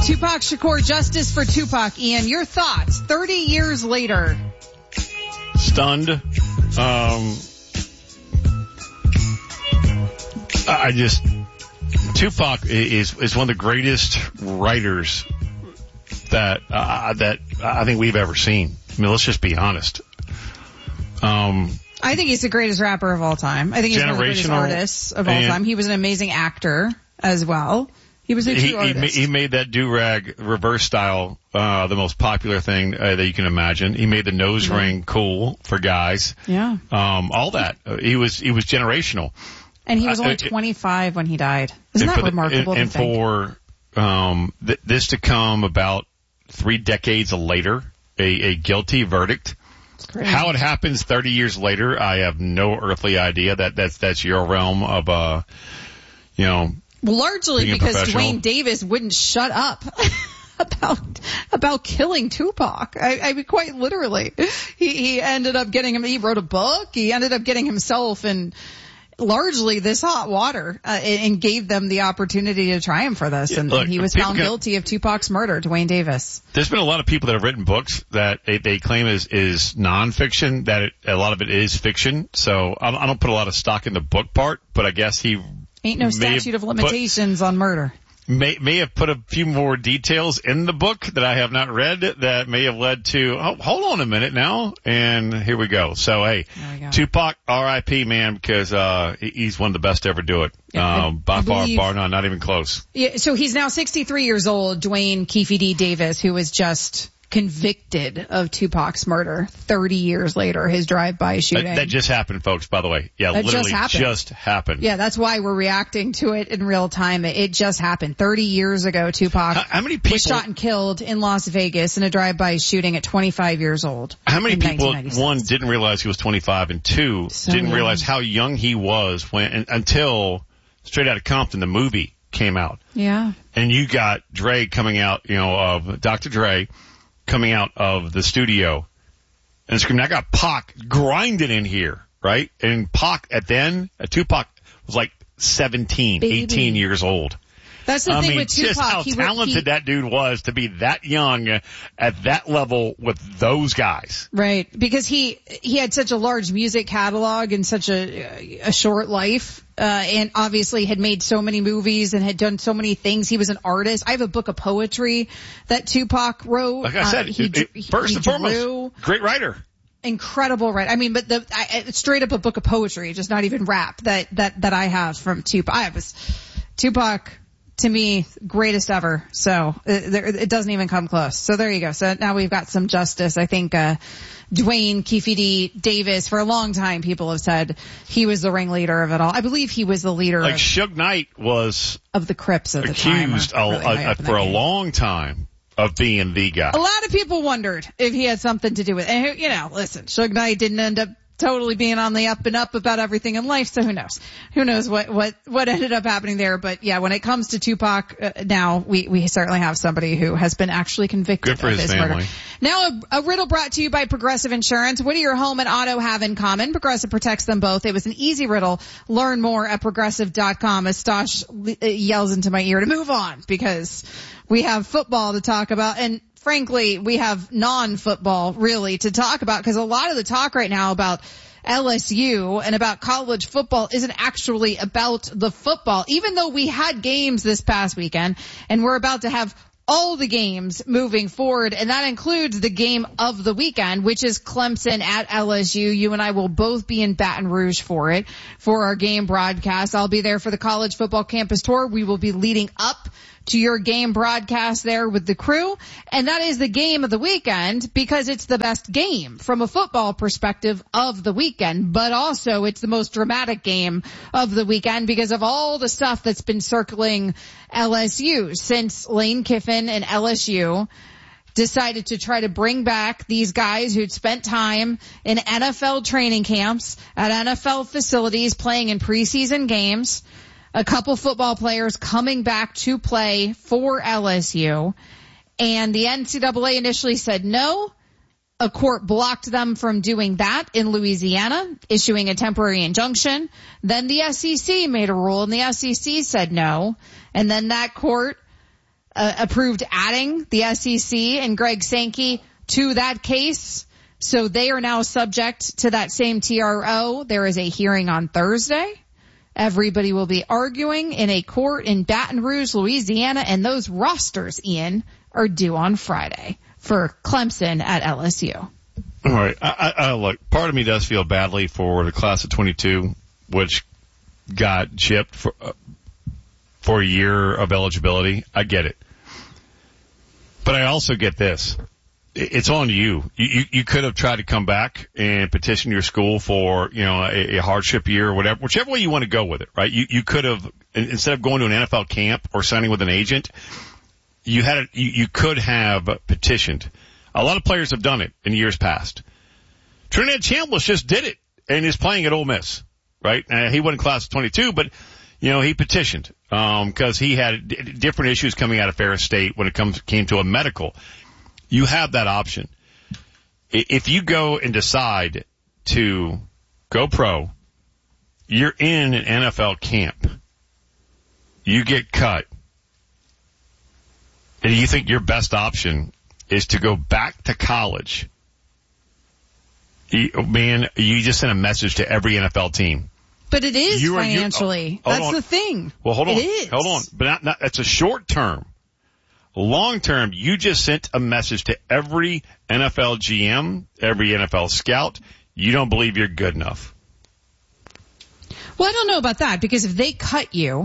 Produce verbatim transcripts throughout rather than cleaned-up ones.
Tupac Shakur, justice for Tupac. Ian, your thoughts thirty years later? Stunned. Um, I just, Tupac is, is one of the greatest writers that, uh, that I think we've ever seen. I mean, let's just be honest. Um, I think he's the greatest rapper of all time. I think he's one of the greatest artists of all time. He was an amazing actor as well. He was a true he, artist. He, he made that do-rag reverse style, uh, the most popular thing uh, that you can imagine. He made the nose mm-hmm. ring cool for guys. Yeah. Um, all that. Uh, he was, he was generational. And he was only uh, twenty-five when he died. Isn't that the, remarkable and, to think? And for, um, th- this to come about three decades later, a, a guilty verdict. How it happens thirty years later, I have no earthly idea. That, that's, that's your realm of, uh, you know, largely because Dwayne Davis wouldn't shut up about about killing Tupac. I, I mean, quite literally, he he ended up getting him. He wrote a book. He ended up getting himself in largely this hot water, uh, and gave them the opportunity to try him for this. And, Look, and he was found can, guilty of Tupac's murder. Dwayne Davis. There's been a lot of people that have written books that they, they claim is is nonfiction. That it, a lot of it is fiction. So I, I don't put a lot of stock in the book part, but I guess he. Ain't no statute of limitations put, on murder. May may have put a few more details in the book that I have not read that may have led to, oh, hold on a minute now, and here we go. So, hey, go. Tupac, R I P, man, because uh he's one of the best to ever do it. Yeah, um, by far, bar none, not even close. Yeah, so he's now sixty-three years old, Dwayne Keefe D. Davis, who was just convicted of Tupac's murder thirty years later, his drive-by shooting. That, that just happened, folks, by the way. Yeah, that literally just happened. just happened. Yeah, that's why we're reacting to it in real time. It, it just happened. thirty years ago, Tupac how, how many people, was shot and killed in Las Vegas in a drive-by shooting at twenty-five years old. How many people, one, didn't realize he was twenty-five, and two, so didn't young. realize how young he was when until Straight Outta Compton, the movie, came out. Yeah. And you got Dre coming out, you know, of Doctor Dre, coming out of the studio and screaming, I got Pac grinding in here, right? And Pac at then, uh, Tupac was like seventeen, Baby. eighteen years old. That's the I thing mean, with Tupac. Just how he, talented he, that dude was to be that young at that level with those guys. Right. Because he, he had such a large music catalog and such a, a short life. Uh, and obviously had made so many movies and had done so many things. He was an artist. I have a book of poetry that Tupac wrote. Like I said, uh, he, it, it, first he and drew, foremost, great writer. Incredible writer. I mean, but the, I, straight up a book of poetry, just not even rap that, that, that I have from Tupac. I was, Tupac, to me, greatest ever. So it, it doesn't even come close. So there you go. So now we've got some justice. I think, uh, Dwayne Keefe D. Davis, for a long time, people have said he was the ringleader of it all. I believe he was the leader like of, Suge Knight was of the Crips at the time. Accused really a, a, for a game. long time of being the guy. A lot of people wondered if he had something to do with it. And, you know, listen, Suge Knight didn't end up totally being on the up and up about everything in life, so who knows? Who knows what, what, what ended up happening there. But yeah, when it comes to Tupac, uh, now we, we certainly have somebody who has been actually convicted Good for of his his family. murder. Now a, a riddle brought to you by Progressive Insurance. What do your home and auto have in common? Progressive protects them both. It was an easy riddle. Learn more at progressive dot com as Stosh yells into my ear to move on because we have football to talk about. And frankly, we have non-football really to talk about because a lot of the talk right now about L S U and about college football isn't actually about the football, even though we had games this past weekend and we're about to have all the games moving forward. And that includes the game of the weekend, which is Clemson at L S U. You and I will both be in Baton Rouge for it, for our game broadcast. I'll be there for the college football campus tour. We will be leading up to your game broadcast there with the crew. And that is the game of the weekend because it's the best game from a football perspective of the weekend, but also it's the most dramatic game of the weekend because of all the stuff that's been circling L S U since Lane Kiffin and L S U decided to try to bring back these guys who'd spent time in N F L training camps at N F L facilities playing in preseason games. A couple football players coming back to play for L S U. And the N C double A initially said no. A court blocked them from doing that in Louisiana, issuing a temporary injunction. Then the S E C made a rule and the S E C said no. And then that court uh, approved adding the S E C and Greg Sankey to that case. So they are now subject to that same T R O. There is a hearing on Thursday. Everybody will be arguing in a court in Baton Rouge, Louisiana, and those rosters, Ian, are due on Friday for Clemson at L S U. All right. I, I, look, part of me does feel badly for the class of twenty-two, which got chipped for, uh, for a year of eligibility. I get it. But I also get this. It's on you. You, you, you could have tried to come back and petition your school for, you know, a, a hardship year or whatever, whichever way you want to go with it, right? You, you could have, instead of going to an N F L camp or signing with an agent, you had, a, you, you could have petitioned. A lot of players have done it in years past. Trinidad Chambliss just did it and is playing at Ole Miss, right? Uh, he wasn't class of twenty-two, but, you know, he petitioned, um, cause he had d- different issues coming out of Ferris State when it comes, came to a medical. You have that option. If you go and decide to go pro, you're in an N F L camp. You get cut. And you think your best option is to go back to college. You, man, you just sent a message to every N F L team. But it is you are, financially. Oh, That's on. the thing. Well, hold on. It is. Hold on. But not, not, that's a short term. Long term, you just sent a message to every N F L G M, every N F L scout. You don't believe you're good enough. Well, I don't know about that, because if they cut you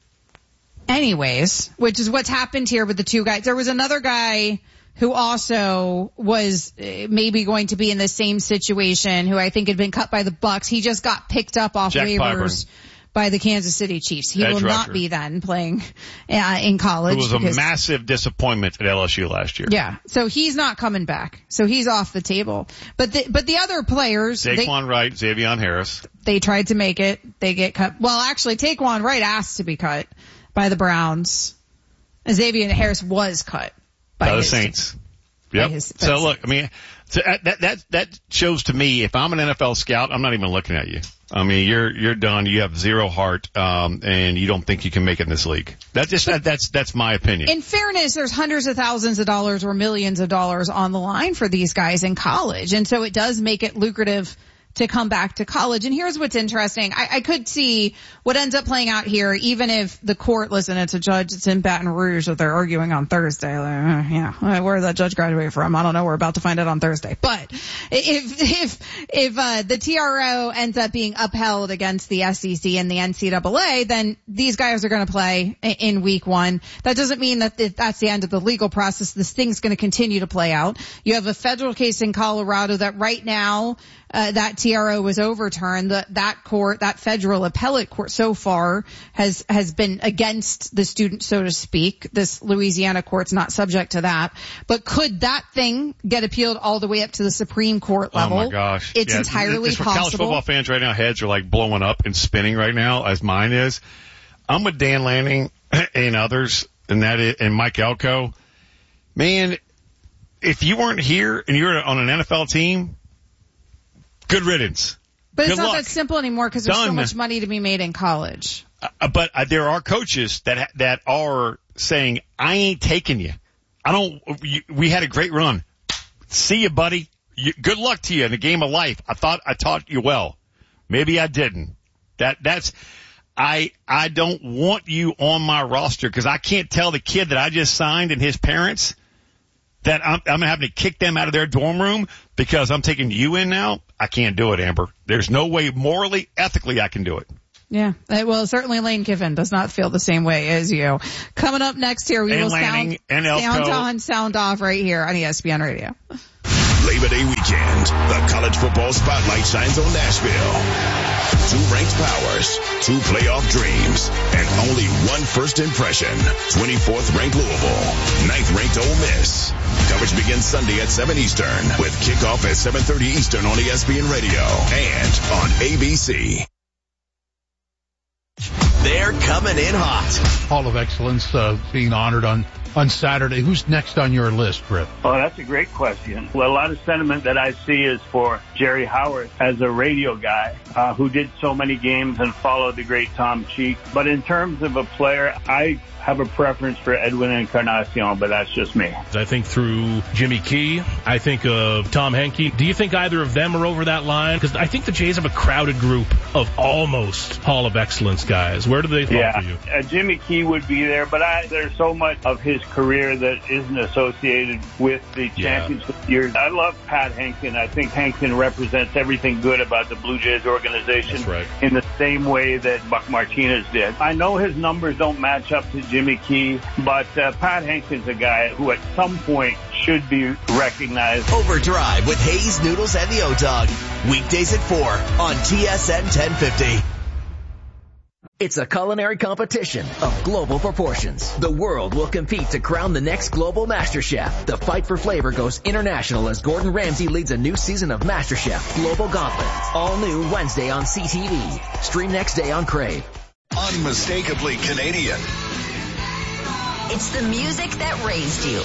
anyways, which is what's happened here with the two guys. There was another guy who also was maybe going to be in the same situation, who I think had been cut by the Bucs. He just got picked up off Jack waivers. Piper. By the Kansas City Chiefs. He Edge will rusher. not be then playing uh, in college. It was a because, massive disappointment at L S U last year. Yeah, so he's not coming back. So he's off the table. But the, but the other players. Taquan they, Wright, Xavier Harris. They tried to make it. They get cut. Well, actually, Taquan Wright asked to be cut by the Browns. Xavier Harris was cut by, by the his, Saints. Yep. His, so look, I mean, so that, that, that shows to me, if I'm an N F L scout, I'm not even looking at you. I mean, you're, you're done. You have zero heart, um, and you don't think you can make it in this league. That's just, that, that's, that's my opinion. In fairness, there's hundreds of thousands of dollars or millions of dollars on the line for these guys in college. And so it does make it lucrative to come back to college. And here's what's interesting. I, I could see what ends up playing out here, even if the court, listen, it's a judge, it's in Baton Rouge that they're arguing on Thursday. Like, uh, yeah, where did that judge graduate from? I don't know. We're about to find out on Thursday. But if, if, if, uh, the T R O ends up being upheld against the S E C and the N C double A, then these guys are going to play in week one. That doesn't mean that that's the end of the legal process. This thing's going to continue to play out. You have a federal case in Colorado that right now, Uh, that T R O was overturned. The, that court, that federal appellate court so far has, has been against the student, so to speak. This Louisiana court's not subject to that. But could that thing get appealed all the way up to the Supreme Court level? Oh my gosh. It's yeah, entirely it's, it's possible. For college football fans right now, heads are like blowing up and spinning right now, as mine is. I'm with Dan Lanning and others, and that is, and Mike Elko. Man, if you weren't here and you're on an N F L team, good riddance. But it's Good not luck. that simple anymore, because there's Done. so much money to be made in college. Uh, but uh, there are coaches that that are saying, "I ain't taking you. I don't. You, we had a great run. See you, buddy. You, good luck to you in the game of life. I thought I taught you well. Maybe I didn't. That that's. I I don't want you on my roster, because I can't tell the kid that I just signed and his parents that I'm, I'm having to kick them out of their dorm room because I'm taking you in now. I can't do it, Amber. There's no way morally, ethically I can do it. Yeah. Well, certainly Lane Kiffin does not feel the same way as you. Coming up next here, we and will Lanning, sound, and sound on, sound off right here on E S P N Radio. Labor Day weekend, the college football spotlight shines on Nashville. Two ranked powers, two playoff dreams, and only one first impression. twenty-fourth ranked Louisville, ninth ranked Ole Miss. Coverage begins Sunday at seven Eastern with kickoff at seven thirty Eastern on E S P N Radio and on A B C. They're coming in hot. Hall of Excellence uh, being honored on on Saturday. Who's next on your list, Britt? Oh, that's a great question. Well, a lot of sentiment that I see is for Jerry Howard as a radio guy uh, who did so many games and followed the great Tom Cheek. But in terms of a player, I have a preference for Edwin Encarnacion, but that's just me. I think through Jimmy Key, I think of Tom Henke. Do you think either of them are over that line? Because I think the Jays have a crowded group of almost Hall of Excellence guys. Where do they fall yeah, for you? Uh, Jimmy Key would be there, but I, there's so much of his career that isn't associated with the championship yeah. years. I love Pat Henkin. I think Henkin represents everything good about the Blue Jays organization right. in the same way that Buck Martinez did. I know his numbers don't match up to Jimmy Key, but uh, Pat Henkin's a guy who at some point should be recognized. Overdrive with Hayes, Noodles, and the O-Dog. Weekdays at four on T S N ten fifty. It's a culinary competition of global proportions. The world will compete to crown the next global master chef. The fight for flavor goes international as Gordon Ramsay leads a new season of MasterChef Global Gauntlet. All new Wednesday on C T V. Stream next day on Crave. Unmistakably Canadian. It's the music that raised you.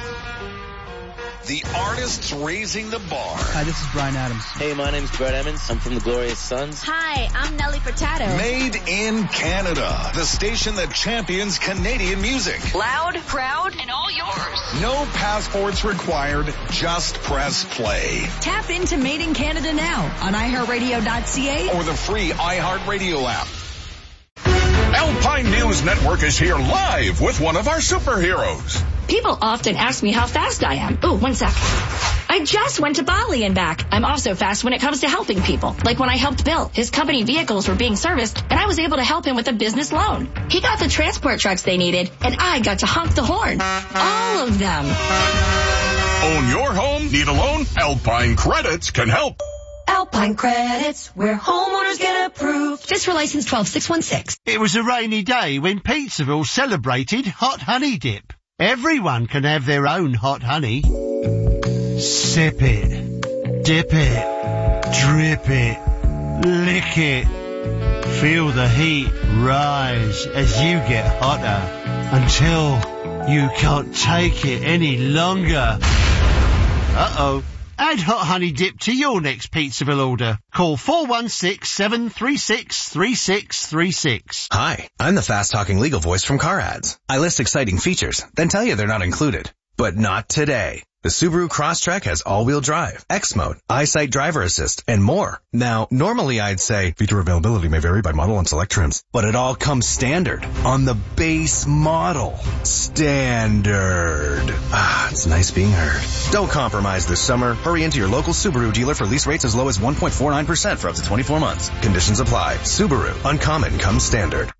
The artists raising the bar. Hi, this is Bryan Adams. Hey, my name's Brett Emmons. I'm from the Glorious Sons. Hi, I'm Nelly Furtado. Made in Canada. The station that champions Canadian music. Loud, proud, and all yours. No passports required. Just press play. Tap into Made in Canada now on i heart radio dot c a or the free iHeartRadio app. Alpine News Network is here live with one of our superheroes. People often ask me how fast I am. Ooh, one sec. I just went to Bali and back. I'm also fast when it comes to helping people. Like when I helped Bill. His company vehicles were being serviced, and I was able to help him with a business loan. He got the transport trucks they needed, and I got to honk the horn. All of them. Own your home? Need a loan? Alpine Credits can help. Alpine Credits, where homeowners get approved. Just for license twelve six one six. It was a rainy day when Pizzaville celebrated Hot Honey Dip. Everyone can have their own hot honey. Sip it, dip it, drip it, lick it. Feel the heat rise as you get hotter until you can't take it any longer. Uh-oh. Add Hot Honey Dip to your next Pizzaville order. Call four one six, seven three six, three six three six. Hi, I'm the fast-talking legal voice from Car Ads. I list exciting features, then tell you they're not included. But not today. The Subaru Crosstrek has all-wheel drive, X-Mode, EyeSight driver assist, and more. Now, normally I'd say feature availability may vary by model and select trims, but it all comes standard on the base model. Standard. Ah, it's nice being heard. Don't compromise this summer. Hurry into your local Subaru dealer for lease rates as low as one point four nine percent for up to twenty-four months. Conditions apply. Subaru. Uncommon comes standard.